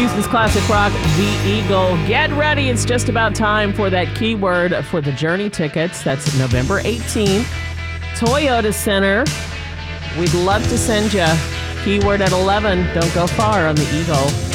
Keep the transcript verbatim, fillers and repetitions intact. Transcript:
Houston's classic rock, The Eagle. Get ready. It's just about time for that keyword for the Journey tickets. That's November eighteenth. Toyota Center. We'd love to send you. Keyword at eleven. Don't go far on The Eagle.